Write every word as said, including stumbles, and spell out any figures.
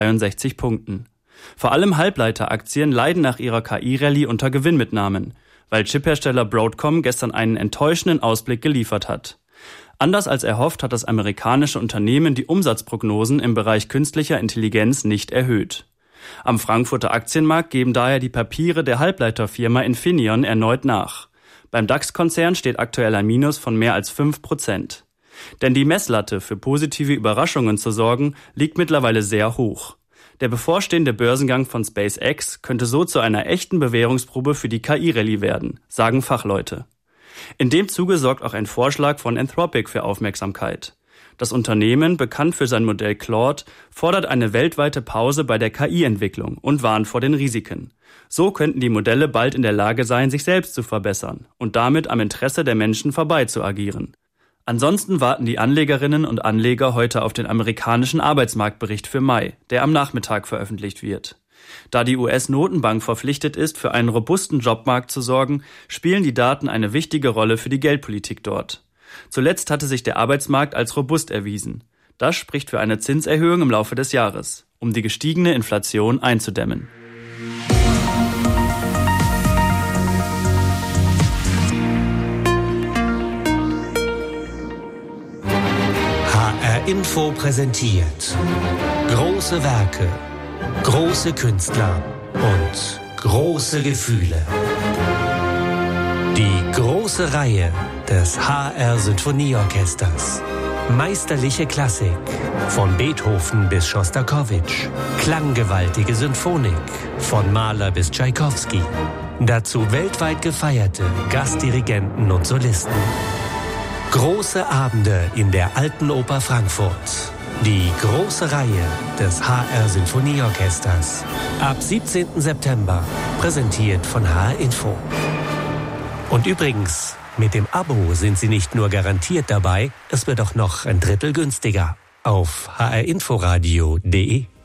dreiundsechzig Punkten. Vor allem Halbleiteraktien leiden nach ihrer K I-Rallye unter Gewinnmitnahmen, weil Chiphersteller Broadcom gestern einen enttäuschenden Ausblick geliefert hat. Anders als erhofft hat das amerikanische Unternehmen die Umsatzprognosen im Bereich künstlicher Intelligenz nicht erhöht. Am Frankfurter Aktienmarkt geben daher die Papiere der Halbleiterfirma Infineon erneut nach. Beim DAX-Konzern steht aktuell ein Minus von mehr als fünf Prozent. Denn die Messlatte, für positive Überraschungen zu sorgen, liegt mittlerweile sehr hoch. Der bevorstehende Börsengang von SpaceX könnte so zu einer echten Bewährungsprobe für die K I-Rallye werden, sagen Fachleute. In dem Zuge sorgt auch ein Vorschlag von Anthropic für Aufmerksamkeit. Das Unternehmen, bekannt für sein Modell Claude, fordert eine weltweite Pause bei der K I-Entwicklung und warnt vor den Risiken. So könnten die Modelle bald in der Lage sein, sich selbst zu verbessern und damit am Interesse der Menschen vorbei zu agieren. Ansonsten warten die Anlegerinnen und Anleger heute auf den amerikanischen Arbeitsmarktbericht für Mai, der am Nachmittag veröffentlicht wird. Da die U S-Notenbank verpflichtet ist, für einen robusten Jobmarkt zu sorgen, spielen die Daten eine wichtige Rolle für die Geldpolitik dort. Zuletzt hatte sich der Arbeitsmarkt als robust erwiesen. Das spricht für eine Zinserhöhung im Laufe des Jahres, um die gestiegene Inflation einzudämmen. H R Info präsentiert große Werke, große Künstler und große Gefühle. Die große Reihe des H R Sinfonieorchesters. Meisterliche Klassik, von Beethoven bis Schostakowitsch. Klanggewaltige Symphonik, von Mahler bis Tschaikowski. Dazu weltweit gefeierte Gastdirigenten und Solisten. Große Abende in der Alten Oper Frankfurt. Die große Reihe des H R Sinfonieorchesters. Ab siebzehnten September, präsentiert von H R Info. Und übrigens, mit dem Abo sind Sie nicht nur garantiert dabei, es wird auch noch ein Drittel günstiger. Auf h r inforadio punkt d e.